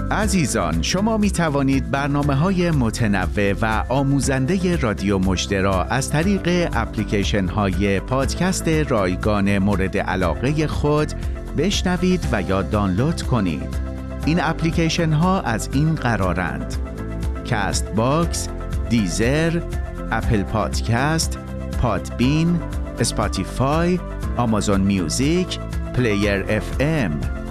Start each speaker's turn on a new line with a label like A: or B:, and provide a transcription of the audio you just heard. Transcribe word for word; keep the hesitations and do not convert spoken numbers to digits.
A: عزیزان، شما می توانید برنامه‌های متنوع و آموزنده رادیو مژده را از طریق اپلیکیشن‌های پادکست رایگان مورد علاقه خود بشنوید و یا دانلود کنید. این اپلیکیشن‌ها از این قرارند: کست باکس، دیزر، اپل پادکست، پادبین، اسپاتیفای، آمازون میوزیک، پلیر اف ام.